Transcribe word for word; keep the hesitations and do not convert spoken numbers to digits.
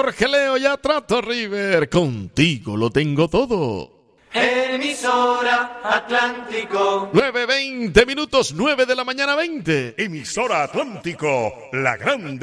Jorge Leo y Atrato River. Contigo lo tengo todo. Emisora Atlántico. nueve veinte minutos, nueve de la mañana veinte. Emisora Atlántico, la grande.